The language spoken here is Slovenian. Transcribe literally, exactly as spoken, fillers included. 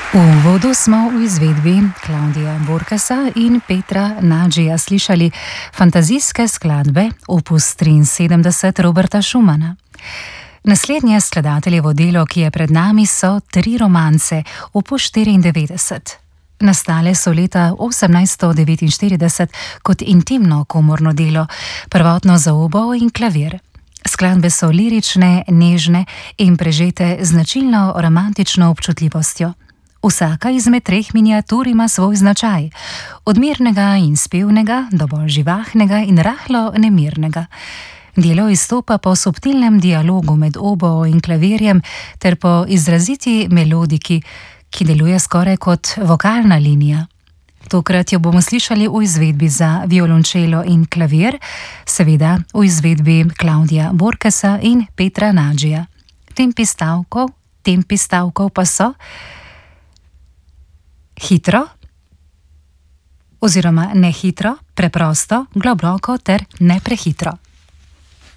V uvodu smo v izvedbi Klaudija Borkasa in Petra Nadžija slišali fantazijske skladbe opus triinsedemdeset Roberta Schumana. Naslednje skladateljevo delo, ki je pred nami, so tri romance opus štiriindevetdeset. Nastale so leta osemnajststo devetinštirideset kot intimno komorno delo, prvotno za oboe in klavir. Skladbe so lirične, nežne in prežete z značilno romantično občutljivostjo. Vsaka izmed treh miniatur ima svoj značaj, od mirnega in spevnega do bolj živahnega in rahlo nemirnega. Delo izstopa po subtilnem dialogu med oboo in klavirjem ter po izraziti melodiki, ki deluje skoraj kot vokalna linija. Tokrat jo bomo slišali v izvedbi za violončelo in klavir, seveda v izvedbi Klaudija Borkasa in Petra Nadžija. Tempi stavkov, tempi stavkov pa so hitro oziroma nehitro, preprosto, globoko ter neprehitro.